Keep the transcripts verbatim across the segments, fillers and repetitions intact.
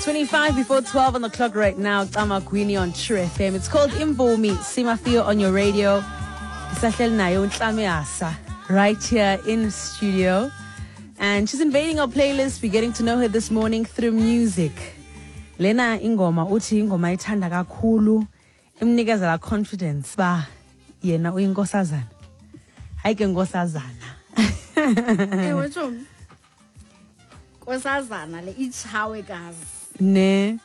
twenty-five before twelve on the clock right now. Tama Queenie on True F M. It's called Imvumi. Simafio on your radio. Isahleli nayo uNhlame Asa right here in studio. And she's invading our playlist. We're getting to know her this morning through music. Lena ingoma uthi ingoma ithanda kakhulu. Imnikeza la confidence ba yena uyinkosazana. Hayi ke nkosazana. Eh wethu. Nkosazana le ichawe kazi. Ne.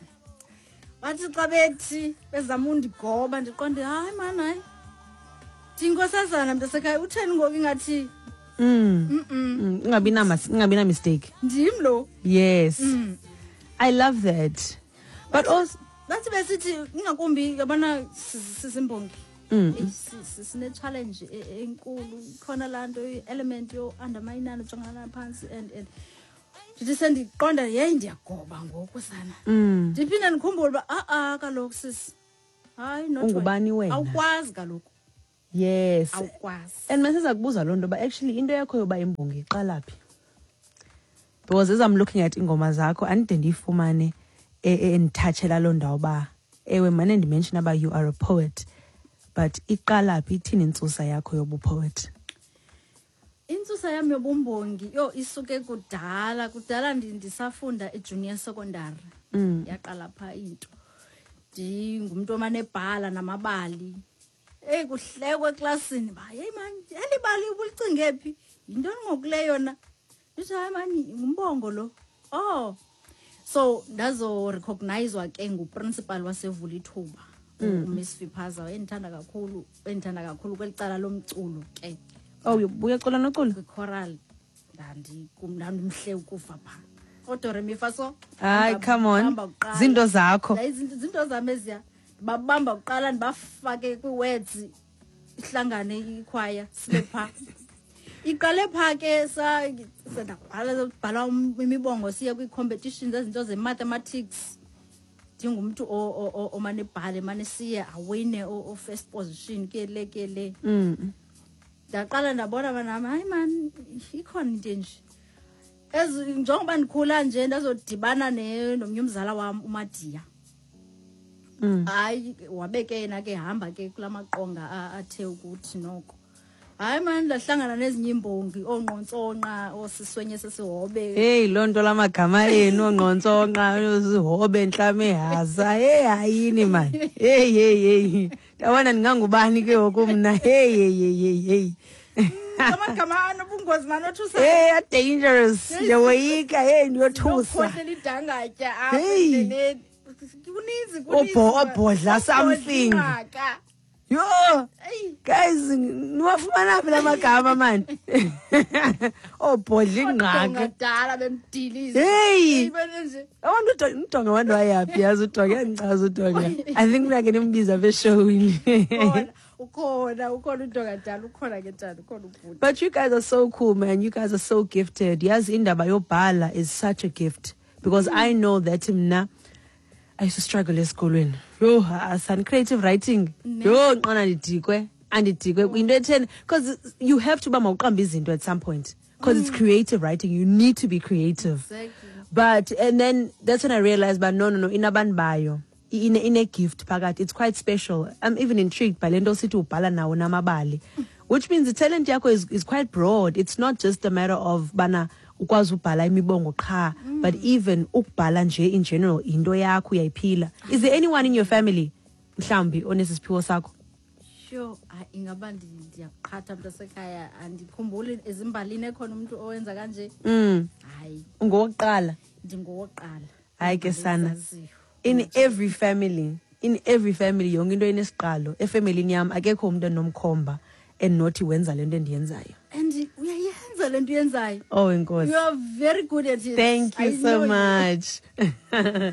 Bathi xa bethi bezama undigoba ndiqonde hayi man hayi. Thinkosazana mntasekhaya utheni ngoku ingathi Mm. Mm. Ingabi na ingabi na mistake. ndim lo. Yes. Mm. I love that. But also bathi besithi ingakumbi yabona sisimbongi. Mm. Sine challenge enkulu khona lanto element yo undermine jongana phansi and and ndithi sendiqonda hey ndiyagoba ngoku sana. Mm. Ndiphinde ndikhumbule ba a a kaloku sis. Hayi not ungubani wena? Awukwazi kaloku. Yes. Awukwazi. And masiza kubuza lonto but actually into yakho yoba imbongi iqala phi? Because as I'm looking at ingoma zakho andide ndifumane endithatshela lo ndawo ba ewe manje ndimention about you are a poet but iqala phi ithini intsusa yakho yobu poet? Intsusa yami yobumbongi yo isuke kudala kudala ndisafunda ejunior secondary. Mm. Yaqala pha into. Ndingumuntu omanebhala namabali. Eh kuhlekwe eclassini ba hey man elibali ubulicinge phi into ngokule yona ndithi hayi man ngumbongo lo oh so ndazo recognizewa ke nguprincipal wasevula ithuba uMiss Fiphaza endithanda kakhulu endithanda kakhulu kwelicala lomculo ke Oh uyacola noculo kwichoral ndandi kumndimhle ukufa pha kodwa remifaso hayi come on zinto zakho izinto zinto zami eziya babamba uqala ndibafake kwiwords ihlangane ikhwaya silepha iqale pha ke sa sedabhala bhala imibongo siya kwi-competitions ezinto ze-mathematics ndingumuntu omanebhale mane siye awine o first position ke le ke le ndaqala ndabona bana hayi man ikhona into nje ezi njengoba ndikhula nje ndazodibana nomnye umzala wami uMadiya. Hayi wabeke yena ke hamba ke kulamaqonga athe ukuthi noko hayi man lahlangana nezinye imbongi onqontsonqa osiswenye sesihobe hey lonto lamagama enu onqontsonqa osihobe Nhlame Asa hey hayini man hey hey hey yabona ngangubani ke okumna hey hey hey hey amagama anobungozi manothusa hey dangerous yawayika hey ndiyothusa ukhohlela idangatya apha endleleni kunizi kunizi obhodla something yo guys niwafumana phi lamagama man obhodla ingqaka ngadala bemdiliza hey abantu udonga wantu wayaphi yazi udonga yangichaza udonga I think like nimbiza beshowini ukhona ukhona udonga dala ukhona ke tata ukhona ubhuti. But you guys are so cool man, you guys are so gifted. Yazi indaba yobhala is such a gift because mm. I know that mna I used to struggle esikolweni. Yo, asan creative writing. Yo, nqona ndidikwe, andidikwe into etheni because you have to ba mawuqamba izinto at some point because mm. it's creative writing. You need to be creative. Exactly. But and then that's when I realized but no no no inabantu bayo. In in a gift phakathi it's quite special. I'm even intrigued by lento sithi ubhala nawo namabali. Which means the talent yakho is is quite broad. It's not just a matter of bana ukwazi ubhala imibongo qha but even ukubhala nje in general into yakho uyayiphila. Is there anyone in your family mhlambi onesiphiwo sakho? Sure, ingaba ndiyaqhatha mntasekhaya andikhumbuli ezimbalini ekhona umuntu owenza kanje. Mm. Hayi. Ungowokuqala. Ungowokuqala. Ndingowokuqala. Hayi ke sana. In every family, in every family yonke into enesiqalo. Efamilini yami akekho umuntu enomkhomba enothi wenza lento endiyenzayo. And uyayenza lento uyenzayo. Oh inkosi. You are very good at it. Thank you I so much.